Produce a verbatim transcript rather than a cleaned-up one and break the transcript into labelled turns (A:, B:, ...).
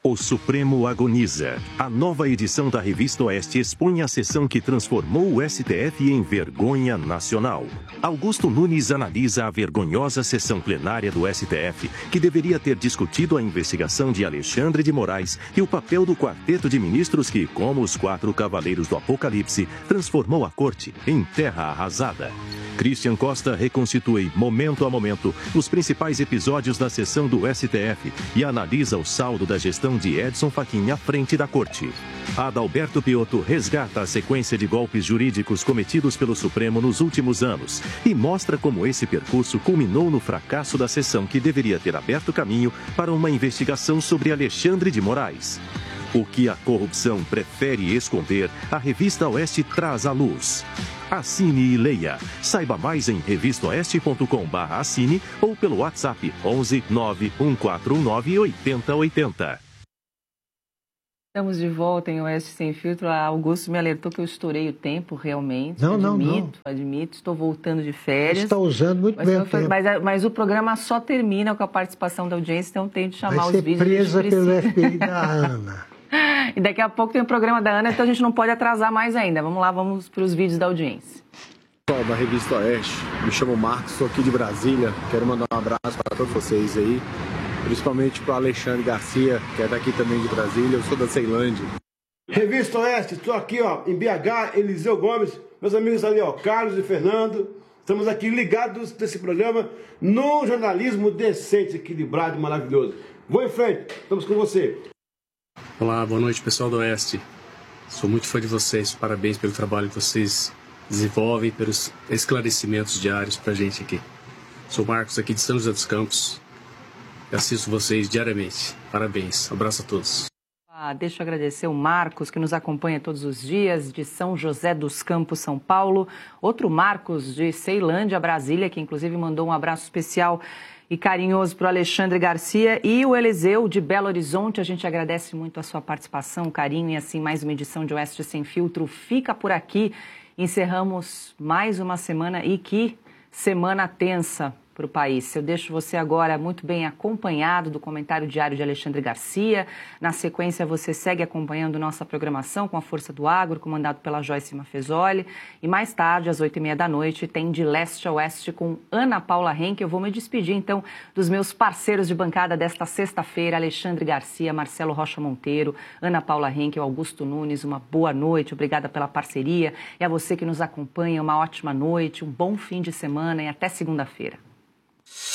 A: O Supremo agoniza. A nova edição da Revista Oeste expõe a sessão que transformou o S T F em vergonha nacional. Augusto Nunes analisa a vergonhosa sessão plenária do S T F, que deveria ter discutido a investigação de Alexandre de Moraes e o papel do quarteto de ministros que, como os quatro cavaleiros do Apocalipse, transformou a corte em terra arrasada. Christian Costa reconstitui, momento a momento, os principais episódios da sessão do S T F e analisa o saldo da gestão de Edson Fachin à frente da corte. Adalberto Piotto resgata a sequência de golpes jurídicos cometidos pelo Supremo nos últimos anos e mostra como esse percurso culminou no fracasso da sessão que deveria ter aberto caminho para uma investigação sobre Alexandre de Moraes. O que a corrupção prefere esconder, a Revista Oeste traz à luz. Assine e leia. Saiba mais em revista oeste ponto com barra assine ou pelo WhatsApp onze nove um quatro nove oito zero oito zero.
B: Estamos de volta em Oeste Sem Filtro. A Augusto me alertou que eu estourei o tempo, realmente.
C: Não, não,
B: admito,
C: não.
B: Admito, estou voltando de férias.
C: Você está usando muito
B: mas,
C: bem o
B: foi,
C: tempo.
B: mas, mas o programa só termina com a participação da audiência, então tem de chamar
C: Vai
B: os
C: ser
B: vídeos.
C: presa pelo F B I da Ana.
B: E daqui a pouco tem o programa da Ana, então a gente não pode atrasar mais ainda. Vamos lá, vamos para os vídeos da audiência.
D: Pessoal da Revista Oeste, me chamo Marcos, sou aqui de Brasília. Quero mandar um abraço para todos vocês aí, principalmente para o Alexandre Garcia, que é daqui também de Brasília. Eu sou da Ceilândia.
E: Revista Oeste, estou aqui ó, em B H, Eliseu Gomes, meus amigos ali, ó, Carlos e Fernando. Estamos aqui ligados nesse programa no jornalismo decente, equilibrado e maravilhoso. Vou em frente, estamos com você.
F: Olá, boa noite, pessoal do Oeste. Sou muito fã de vocês, parabéns pelo trabalho que vocês desenvolvem, pelos esclarecimentos diários pra gente aqui. Sou Marcos aqui de São José dos Campos e assisto vocês diariamente. Parabéns, abraço a todos.
B: Ah, deixa eu agradecer o Marcos, que nos acompanha todos os dias, de São José dos Campos, São Paulo. Outro Marcos, de Ceilândia, Brasília, que inclusive mandou um abraço especial e carinhoso para o Alexandre Garcia. E o Eliseu, de Belo Horizonte. A gente agradece muito a sua participação, carinho, e assim mais uma edição de Oeste Sem Filtro fica por aqui. Encerramos mais uma semana, e que semana tensa para o país. Eu deixo você agora muito bem acompanhado do comentário diário de Alexandre Garcia. Na sequência, você segue acompanhando nossa programação com a Força do Agro, comandado pela Joyce Mafezoli. E mais tarde, às oito e meia da noite, tem De Leste a Oeste com Ana Paula Henke. Eu vou me despedir, então, dos meus parceiros de bancada desta sexta-feira, Alexandre Garcia, Marcelo Rocha Monteiro, Ana Paula Henke, Augusto Nunes. Uma boa noite, obrigada pela parceria. E a você que nos acompanha, uma ótima noite, um bom fim de semana e até segunda-feira.